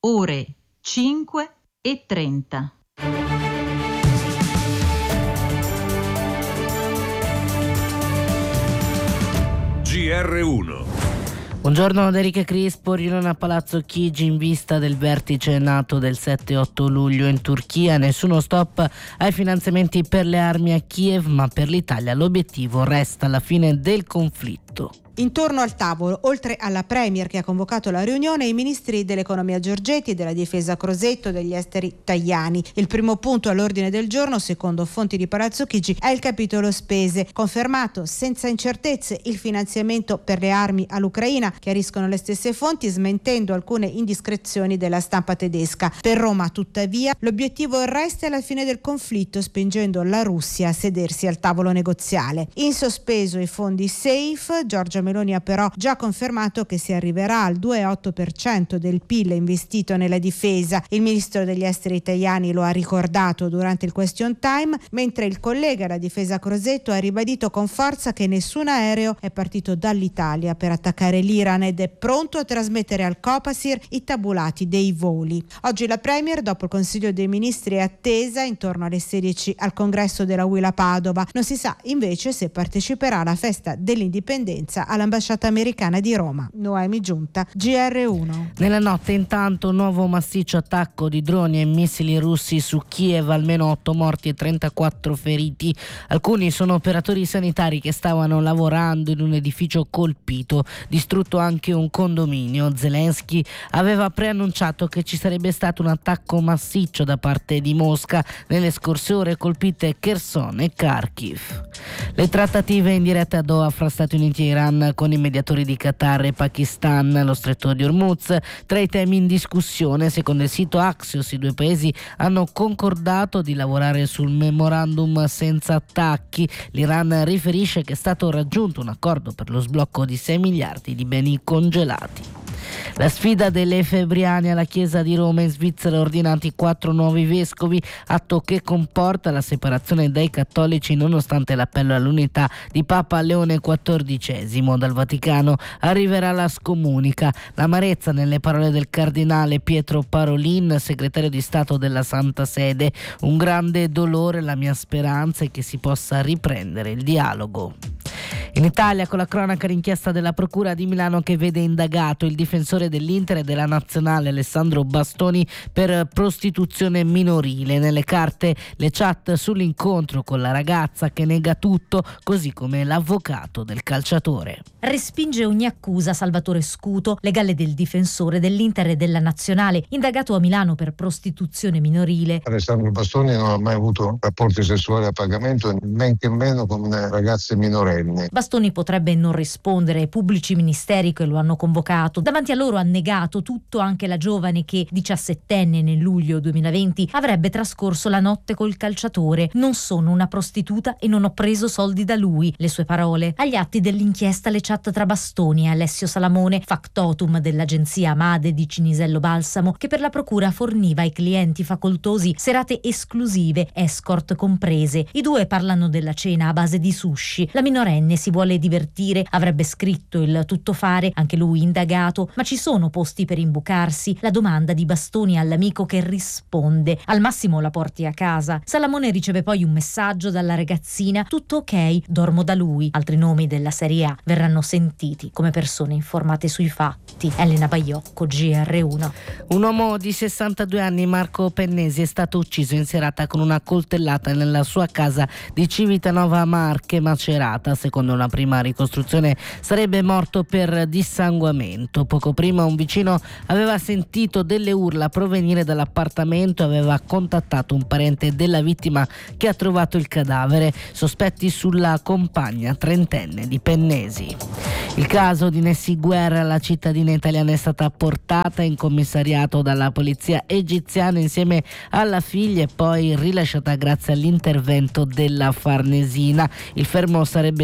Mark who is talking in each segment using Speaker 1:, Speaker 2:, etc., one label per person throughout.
Speaker 1: ore 5:30.
Speaker 2: GR1.
Speaker 3: Buongiorno da Enrica Crispo, riunione a Palazzo Chigi in vista del vertice NATO del 7-8 luglio in Turchia. Nessuno stop ai finanziamenti per le armi a Kiev, ma per l'Italia l'obiettivo resta la fine del conflitto.
Speaker 4: Intorno al tavolo, oltre alla Premier che ha convocato la riunione, i ministri dell'economia Giorgetti, della difesa Crosetto, degli esteri Tajani. Il primo punto all'ordine del giorno, secondo fonti di Palazzo Chigi, è il capitolo spese. Confermato senza incertezze il finanziamento per le armi all'Ucraina, chiariscono le stesse fonti, smentendo alcune indiscrezioni della stampa tedesca. Per Roma, tuttavia, l'obiettivo resta la fine del conflitto, spingendo la Russia a sedersi al tavolo negoziale. In sospeso i fondi SAFE. Giorgia Meloni ha però già confermato che si arriverà al 2,8% del PIL investito nella difesa. Il ministro degli esteri italiani lo ha ricordato durante il question time, mentre il collega alla difesa Crosetto ha ribadito con forza che nessun aereo è partito dall'Italia per attaccare l'Iran ed è pronto a trasmettere al Copasir i tabulati dei voli. Oggi la Premier, dopo il Consiglio dei Ministri, è attesa intorno alle 16 al congresso della UIL a Padova. Non si sa invece se parteciperà alla festa dell'indipendenza all'ambasciata americana di Roma. Noemi Giunta, GR1.
Speaker 3: Nella notte intanto un nuovo massiccio attacco di droni e missili russi su Kiev, almeno 8 morti e 34 feriti. Alcuni sono operatori sanitari che stavano lavorando in un edificio colpito, distrutto anche un condominio. Zelensky aveva preannunciato che ci sarebbe stato un attacco massiccio da parte di Mosca nelle scorse ore, colpite Kherson e Kharkiv. Le trattative in diretta a Doha fra Stati Uniti e Iran con i mediatori di Qatar e Pakistan, lo stretto di Hormuz, tra i temi in discussione. Secondo il sito Axios, i due paesi hanno concordato di lavorare sul memorandum senza attacchi. L'Iran riferisce che è stato raggiunto un accordo per lo sblocco di 6 miliardi di beni congelati. La sfida delle Efebriani alla Chiesa di Roma. In Svizzera ordinati 4 nuovi vescovi, atto che comporta la separazione dai cattolici nonostante l'appello all'unità di Papa Leone XIV. Dal Vaticano arriverà la scomunica. L'amarezza nelle parole del cardinale Pietro Parolin, segretario di Stato della Santa Sede. Un grande dolore, la mia speranza è che si possa riprendere il dialogo. In Italia, con la cronaca d'inchiesta della Procura di Milano che vede indagato il difensore dell'Inter e della Nazionale Alessandro Bastoni per prostituzione minorile. Nelle carte le chat sull'incontro con la ragazza che nega tutto, così come l'avvocato del calciatore.
Speaker 5: Respinge ogni accusa Salvatore Scuto, legale del difensore dell'Inter e della Nazionale, indagato a Milano per prostituzione minorile.
Speaker 6: Alessandro Bastoni non ha mai avuto rapporti sessuali a pagamento, men che meno con ragazze minorenni.
Speaker 5: Bastoni potrebbe non rispondere ai pubblici ministeri che lo hanno convocato. Davanti a loro ha negato tutto anche la giovane che, 17enne nel luglio 2020, avrebbe trascorso la notte col calciatore. Non sono una prostituta e non ho preso soldi da lui, le sue parole. Agli atti dell'inchiesta le chat tra Bastoni e Alessio Salamone, factotum dell'agenzia Amade di Cinisello Balsamo, che per la procura forniva ai clienti facoltosi serate esclusive, escort comprese. I due parlano della cena a base di sushi. La minorenne si vuole divertire, avrebbe scritto il tuttofare, anche lui indagato, ma ci sono posti per imbucarsi? La domanda di Bastoni all'amico che risponde: al massimo la porti a casa. Salamone riceve poi un messaggio dalla ragazzina: tutto ok, dormo da lui. Altri nomi della Serie A verranno sentiti come persone informate sui fatti. Elena Baiocco, GR1.
Speaker 3: Un uomo di 62 anni, Marco Pennesi, è stato ucciso in serata con una coltellata nella sua casa di Civitanova Marche, Macerata. Secondo una prima ricostruzione sarebbe morto per dissanguamento. Poco prima un vicino aveva sentito delle urla provenire dall'appartamento e aveva contattato un parente della vittima che ha trovato il cadavere. Sospetti sulla compagna trentenne di Pennesi. Il caso di Nessi Guerra, la cittadina italiana, è stata portata in commissariato dalla polizia egiziana insieme alla figlia e poi rilasciata grazie all'intervento della Farnesina. Il fermo sarebbe stato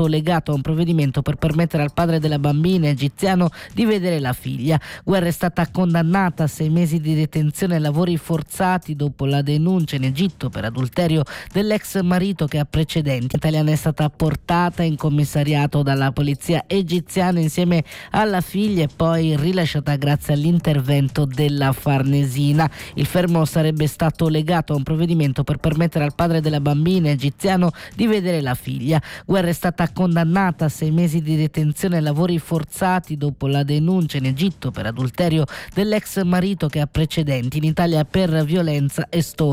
Speaker 3: stato legato a un provvedimento per permettere al padre della bambina egiziano di vedere la figlia. Guerra è stata condannata a 6 mesi di detenzione e lavori forzati dopo la denuncia in Egitto per adulterio dell'ex marito che ha precedenti. L'italiana è stata portata in commissariato dalla polizia egiziana insieme alla figlia e poi rilasciata grazie all'intervento della Farnesina. Il fermo sarebbe stato legato a un provvedimento per permettere al padre della bambina egiziano di vedere la figlia. Guerra è stata condannata a 6 mesi di detenzione e lavori forzati dopo la denuncia in Egitto per adulterio dell'ex marito che ha precedenti in Italia per violenza e